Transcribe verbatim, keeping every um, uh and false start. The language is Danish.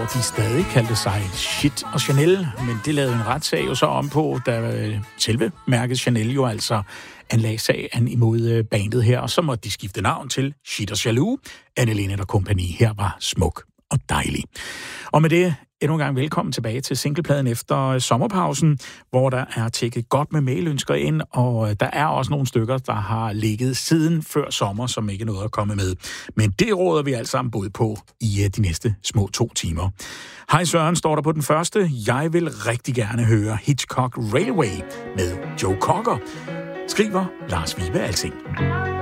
De stadig kaldte sig Shit og Chanel, men det lavede en retssag jo så om på, da selve mærket Chanel jo altså anlagde sagen imod bandet her, og så måtte de skifte navn til Shit og Jaloux. Anne Linnet og kompagni her var smuk og dejlig. Og med det endnu en gang velkommen tilbage til singlepladen efter sommerpausen, hvor der er tjekket godt med mailønsker ind, og der er også nogle stykker, der har ligget siden før sommer, som ikke er noget at komme med. Men det råder vi alle sammen både på i de næste små to timer. Hej Søren står der på den første. Jeg vil rigtig gerne høre Hitchcock Railway med Joe Cocker, skriver Lars Vibe Alsing.